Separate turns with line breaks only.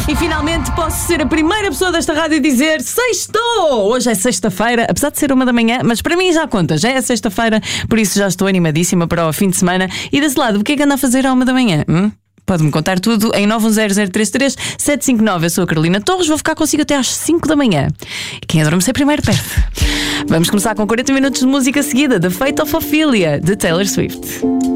E finalmente posso ser a primeira pessoa desta rádio a dizer sextou! Hoje é sexta-feira, apesar de ser 1 da manhã, mas para mim já conta, já é sexta-feira, por isso já estou animadíssima para o fim de semana. E desse lado, o que é que anda a fazer à 1 da manhã? Pode-me contar tudo em 910033759. Eu sou a Carolina Torres, vou ficar consigo até às 5 da manhã. Quem adormecer primeiro perde. Vamos começar com 40 minutos de música seguida, The Fate of Ophelia, de Taylor Swift.